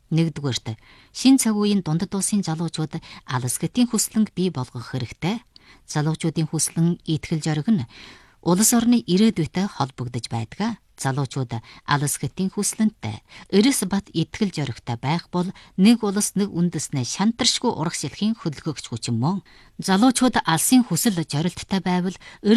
Нэгдүгээрт, шин цаг үеийн дундад улсын залуучууд алс гэтийн хүслэнг бий болгох хэрэгтэй. Залуучуудын хүслэн итгэл зориг нь улс орны ирээдүйтэй холбогдож байдаг. Залуучууд алс гэтийн хүслэнтэй эрс бат итгэл зоригтой байх бол нэг улс нэг үндэснээ шантаршгүй урагш илхийн хөдөлгөөгч хүчин мөн. Залуучууд алсын хүсэл зорилттой байвал